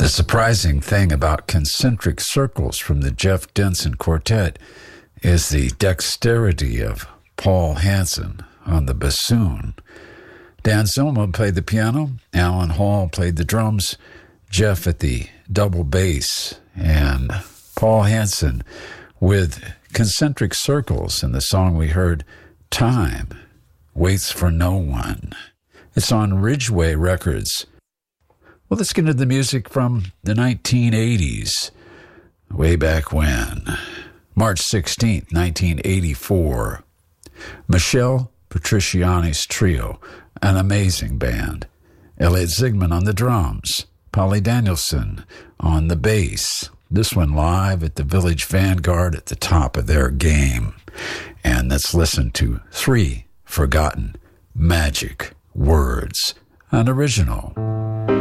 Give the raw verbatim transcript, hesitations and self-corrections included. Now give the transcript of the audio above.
The surprising thing about Concentric Circles from the Jeff Denson Quartet is the dexterity of Paul Hansen on the bassoon. Dan Zilma played the piano, Alan Hall played the drums, Jeff at the double bass, and Paul Hansen with Concentric Circles in the song we heard, Time Waits for No One. It's on Ridgeway Records. Well, let's get into the music from the nineteen eighties, way back when. March sixteenth, nineteen eighty-four. Michelle Petrucciani's trio, an amazing band. Elliot Zygmunt on the drums, Polly Danielson on the bass. This one live at the Village Vanguard at the top of their game. And let's listen to Three Forgotten Magic Words, an original.